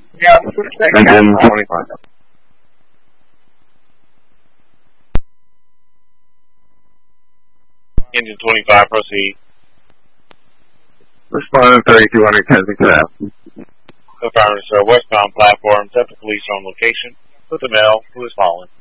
Yeah, Engine 25. Engine 25, proceed. Responding 3200 Kensington Ave. Affirmative, sir. Westbound platform. Set the police on location. With the male who is fallen.